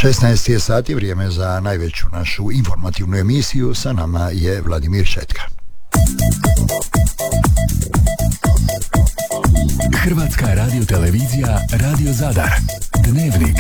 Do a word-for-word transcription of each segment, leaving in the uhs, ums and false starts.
šesnaest je sati, vrijeme za najveću našu informativnu emisiju. Sa nama je Vladimir Šetka. Hrvatska radiotelevizija, Radio Zadar. Dnevnik.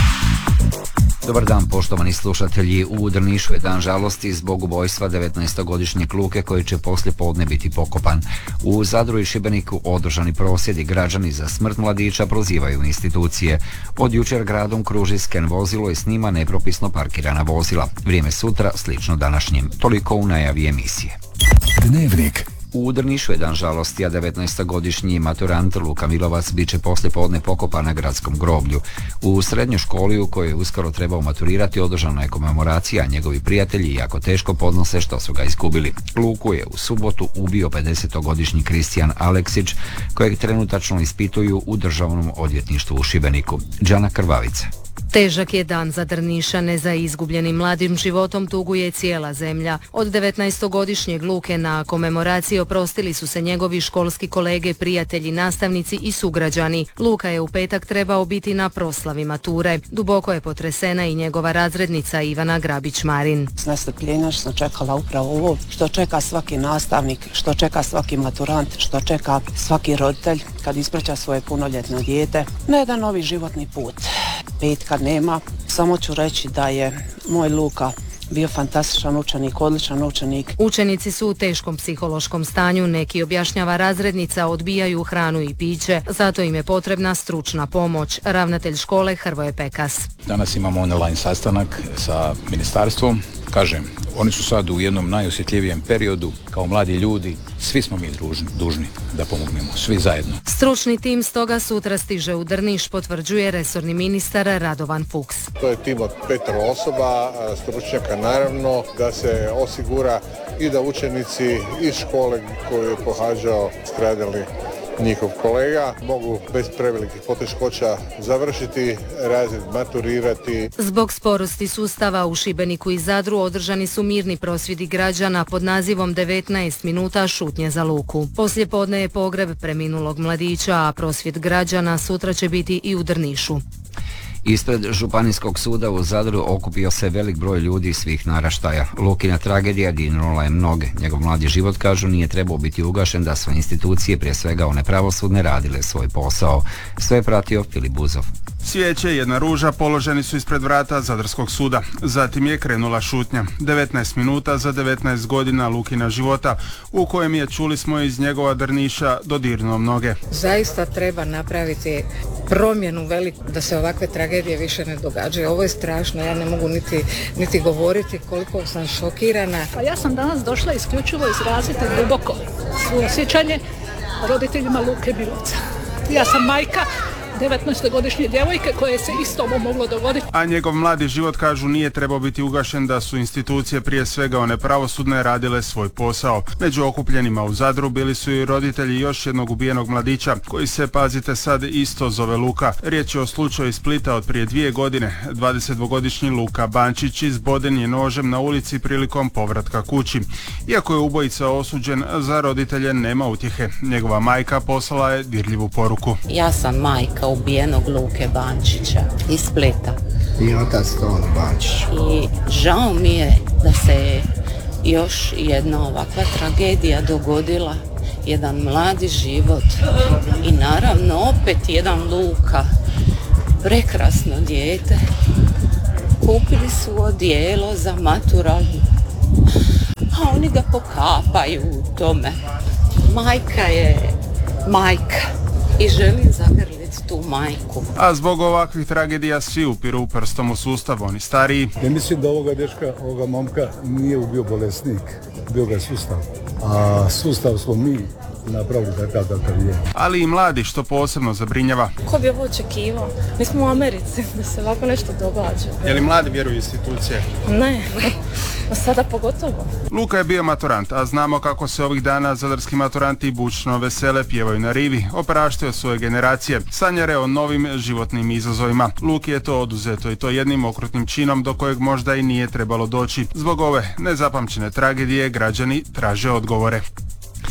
Dobar dan, poštovani slušatelji. U Drnišu je dan žalosti zbog ubojstva devetnaestogodišnjeg Luke koji će poslije podne biti pokopan. U Zadru i Šibeniku održani prosvjedi, građani za smrt mladića prozivaju institucije. Od jučer gradom kruži sken vozilo i snima nepropisno parkirana vozila. Vrijeme sutra slično današnjem. Toliko u najavi emisije. Dnevnik. U Drnišu je dan žalosti, a devetnaestogodišnji maturant Luka Milovac bit će poslije podne pokopan na gradskom groblju. U srednjoj školi u kojoj je uskoro trebao maturirati održana je komemoracija, a njegovi prijatelji jako teško podnose što su ga izgubili. Luku je u subotu ubio pedesetogodišnji Kristijan Aleksić, kojeg trenutačno ispituju u Državnom odvjetništvu u Šibeniku. Đana Krvavica. Težak je dan za Drnišane, za izgubljenim mladim životom tuguje cijela zemlja. Od devetnaestogodišnjeg Luke na komemoraciji oprostili su se njegovi školski kolege, prijatelji, nastavnici i sugrađani. Luka je u petak trebao biti na proslavi mature. Duboko je potresena i njegova razrednica Ivana Grabić-Marin. S nestrpljenjem sam čekala upravo ovo što čeka svaki nastavnik, što čeka svaki maturant, što čeka svaki roditelj kad ispraća svoje punoljetno dijete na jedan novi životni put. Petka nema, samo ću reći da je moj Luka bio fantastičan učenik, odličan učenik. Učenici su u teškom psihološkom stanju, neki, objašnjava razrednica, odbijaju hranu i piće, zato im je potrebna stručna pomoć. Ravnatelj škole Hrvoje Pekas. Danas imamo online sastanak sa ministarstvom. Kažem, oni su sad u jednom najosjetljivijem periodu, kao mladi ljudi, svi smo mi dužni, dužni da pomognemo, svi zajedno. Stručni tim stoga sutra stiže u Drniš, potvrđuje resorni ministar Radovan Fuchs. To je tim od petero osoba, stručnjaka naravno, da se osigura i da učenici iz škole koju je pohađao stradali njihov kolega mogu bez prevelikih poteškoća završiti razred, maturirati. Zbog sporosti sustava u Šibeniku i Zadru održani su mirni prosvjedi građana pod nazivom devetnaest minuta šutnje za Luku. Poslije podne je pogreb preminulog mladića, a prosvjed građana sutra će biti i u Drnišu. Ispred Županijskog suda u Zadru okupio se velik broj ljudi svih naraštaja. Lukina tragedija dirnula je mnoge. Njegov mladi život, kažu, nije trebao biti ugašen da sve institucije, prije svega one pravosudne, radile svoj posao. Sve je pratio Filip Buzov. Svijeće i jedna ruža položeni su ispred vrata Zadarskog suda. Zatim je krenula šutnja. devetnaest minuta za devetnaest godina Lukina života, u kojem je, čuli smo, iz njegova Drniša dodirnuo mnoge. Zaista treba napraviti promjenu veliku da se ovakve tragedije više ne događaju. Ovo je strašno, ja ne mogu niti, niti govoriti koliko sam šokirana. Pa ja sam danas došla isključivo izraziti duboko svoje osjećanje roditeljima Luke Milovca. Ja sam majka devetnaestogodišnje djevojke koje se isto ovo moglo dogoditi. A njegov mladi život, kažu, nije trebao biti ugašen da su institucije, prije svega one pravosudne, radile svoj posao. Među okupljenima u Zadru bili su i roditelji još jednog ubijenog mladića koji se, pazite sad, isto zove Luka. Riječ je o slučaju iz Splita od prije dvije godine. dvadesetdvogodišnji Luka Bančić izboden je nožem na ulici prilikom povratka kući. Iako je ubojica osuđen, za roditelje nema utjehe. Njegova majka poslala je dirljivu poruku. Ja sam majka ubijenog Luke Bančića iz Splita. I otac Ton Bančić. I žao mi je da se još jedna ovakva tragedija dogodila, jedan mladi život i naravno opet jedan Luka, prekrasno dijete. Kupili su odijelo za maturalnu, a oni ga pokapaju u tome. Majka je majka i želim zagrliti tu majku. A zbog ovakvih tragedija svi upiru prstom u sustav, oni stariji. Ne mislim da ovoga dečka, ovoga momka nije ubio bolesnik, bio ga sustav. A sustav smo mi napravili takav kakav je. Ali i mladi, što posebno zabrinjava. Ko bi ovo očekivao? Mi smo u Americi, da se ovako nešto događa. Je li mladi vjeruju institucije? Ne, sada pogotovo. Luka je bio maturant, a znamo kako se ovih dana zadarski maturanti bučno vesele, pjevaju na rivi, opraštaju svoje generacije, sanjare o novim životnim izazovima. Luki je to oduzeto i to jednim okrutnim činom do kojeg možda i nije trebalo doći. Zbog ove nezapamćene tragedije građani traže odgovore.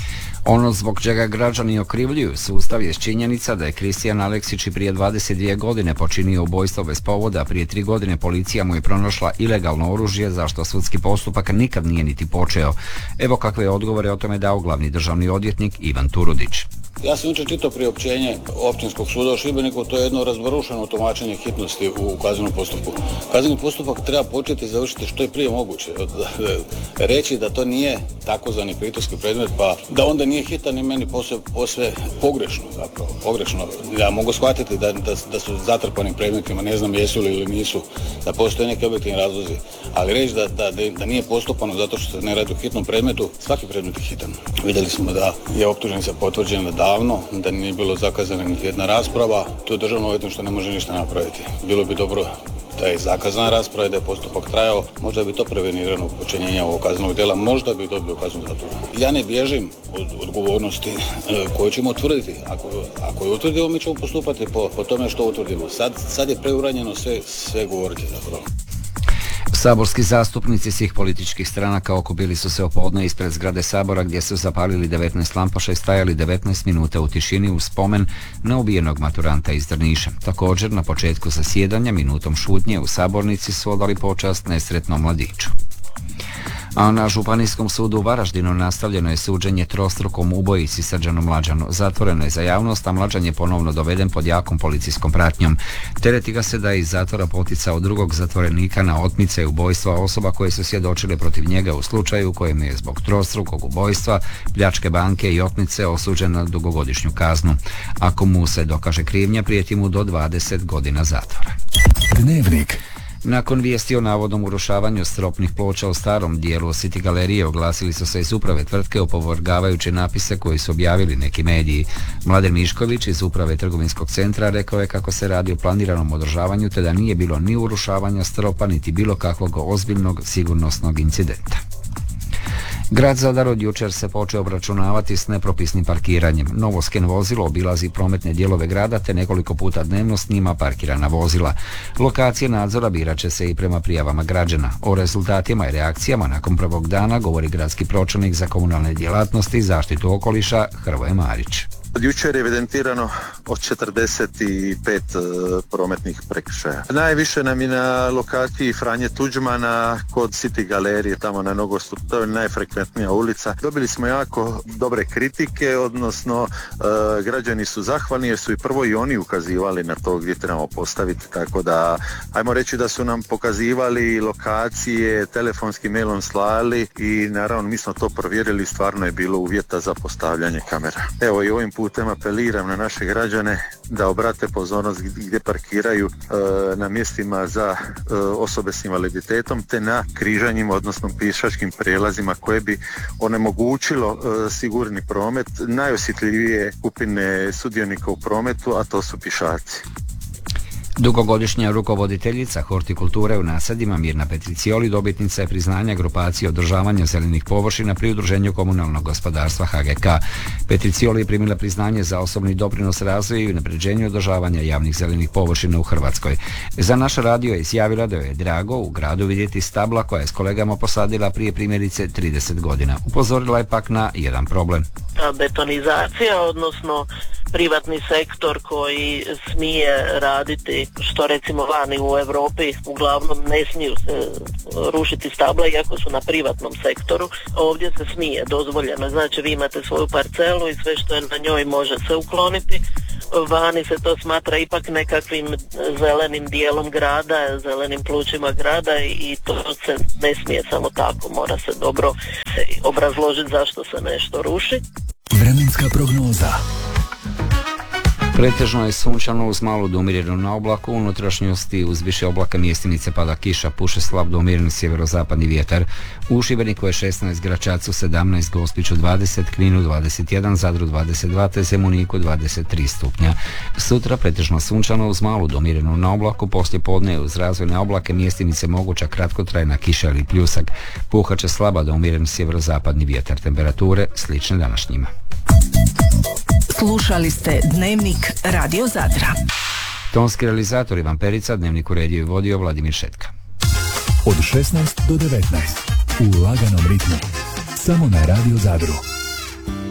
Ono zbog čega građani okrivljuju sustav je činjenica da je Kristijan Aleksić i prije dvadeset dvije godine počinio ubojstvo bez povoda, a prije tri godine policija mu je pronašla ilegalno oružje za što sudski postupak nikad nije niti počeo. Evo kakve odgovore o tome dao glavni državni odvjetnik Ivan Turudić. Ja sam jučer čitao priopćenje Općinskog suda u Šibeniku, to je jedno razborušeno tumačenje hitnosti u kaznenom postupku. Kazneni postupak treba početi i završiti što je prije moguće. Reći da to nije takozvani pritorski predmet, pa da onda nije hitan i meni posve, posve pogrešno zapravo, pogrešno. Ja mogu shvatiti da, da, da su zatrpani predmetima, ne znam jesu li ili nisu, da postoje neki objektivni razlozi, ali reći da, da, da nije postupano zato što se ne radi o hitnom predmetu, svaki predmet je hitan. Vidjeli smo da je optuženica potvrđena davno, da nije bilo zakazana niti jedna rasprava, to državno odvjetništvo ne može ništa napraviti. Bilo bi dobro da je zakazana rasprava i da je postupak trajao, možda bi to prevenirano počinjenja ovog kaznenog djela, možda bi dobio kaznu zatvora. Ja ne bježim od odgovornosti e, koju ćemo utvrditi. Ako, ako je utvrdimo, mi ćemo postupati po, po tome što utvrdimo. Sad, sad je preuranjeno sve, sve govoriti zapravo. Saborski zastupnici svih političkih stranaka okupili su se opodne ispred zgrade Sabora gdje su zapalili devetnaest lampaša i stajali devetnaest minuta u tišini u spomen na ubijenog maturanta iz Drniša. Također, na početku zasjedanja minutom šutnje u sabornici su odali počast nesretnom mladiću. A na Županijskom sudu u Varaždinu nastavljeno je suđenje trostrukom ubojici Srđanu Mlađanu. Zatvoreno je za javnost, a Mlađan je ponovno doveden pod jakom policijskom pratnjom. Tereti ga se da je iz zatvora poticao drugog zatvorenika na otmice i ubojstva osoba koje su svjedočile protiv njega u slučaju u kojem je zbog trostrukog ubojstva, pljačke banke i otmice osuđen na dugogodišnju kaznu. Ako mu se dokaže krivnja, prijeti mu do dvadeset godina zatvora. Dnevnik. Nakon vijesti o navodnom urušavanju stropnih ploča u starom dijelu City galerije oglasili su se iz uprave tvrtke opovrgavajući napise koji su objavili neki mediji. Mladen Mišković iz uprave trgovinskog centra rekao je kako se radi o planiranom održavanju te da nije bilo ni urušavanja stropa niti bilo kakvog ozbiljnog sigurnosnog incidenta. Grad Zadar od jučer se počeo obračunavati s nepropisnim parkiranjem. Novo sken vozilo obilazi prometne dijelove grada te nekoliko puta dnevno snima parkirana vozila. Lokacije nadzora birat će se i prema prijavama građana. O rezultatima i reakcijama nakon prvog dana govori gradski pročelnik za komunalne djelatnosti i zaštitu okoliša Hrvoje Marić. Od jučer je evidentirano od četrdeset pet prometnih prekršaja. Najviše nam je na lokaciji Franje Tuđmana kod City galerije, tamo na nogostupu, to je najfrekventnija ulica. Dobili smo jako dobre kritike, odnosno e, građani su zahvalni jer su i prvo i oni ukazivali na to gdje trebamo postaviti, tako da ajmo reći da su nam pokazivali lokacije, telefonskim mailom slali i naravno mi smo to provjerili, stvarno je bilo uvjeta za postavljanje kamera. Evo i ovim putem apeliram na naše građane da obrate pozornost gdje parkiraju e, na mjestima za e, osobe s invaliditetom te na križanjima, odnosno pješačkim prijelazima koje bi onemogućilo e, sigurni promet najosjetljivije skupine sudionika u prometu, a to su pješaci. Dugogodišnja rukovoditeljica hortikulture u nasadima Mirna Petricioli dobitnica je priznanja grupacije održavanja zelenih površina pri udruženju komunalnog gospodarstva H G K. Petricioli je primila priznanje za osobni doprinos razvoju i unapređenju održavanja javnih zelenih površina u Hrvatskoj. Za naš radio je izjavila da joj je drago u gradu vidjeti stabla koja je s kolegama posadila prije primjerice trideset godina. Upozorila je pak na jedan problem. Betonizacija, odnosno privatni sektor koji smije raditi što recimo vani u Europi uglavnom ne smiju se rušiti stabla iako su na privatnom sektoru. Ovdje se smije, dozvoljeno. Znači vi imate svoju parcelu i sve što je na njoj može se ukloniti. Vani se to smatra ipak nekakvim zelenim dijelom grada, zelenim plućima grada i to se ne smije samo tako. Mora se dobro obrazložiti zašto se nešto ruši. Vremenska prognoza. Pretežno je sunčano uz malu do umjerenu na oblaku, u unutrašnjosti uz više oblaka mjestimice pada kiša, puše slab do umjeren sjeverozapadni vjetar. U Šibeniku je šesnaest, Gračacu sedamnaest, Gospiću dvadeset, Kninu dvadeset jedan, Zadru dvadeset dva te Zemuniku dvadeset tri stupnja. Sutra pretežno sunčano uz malu do umjerenu na oblaku, poslije podne uz razvojne oblake mjestimice moguća kratkotrajna kiša ili pljusak. Puhat će slaba do umjeren sjeverozapadni vjetar, temperature slične današnjima. Slušali ste Dnevnik Radio Zadra. Tonski realizator Ivan Perica, Dnevnik uredio i vodio Vladimir Šetka. Od šesnaest do devetnaest u laganom ritmu. Samo na Radio Zadru.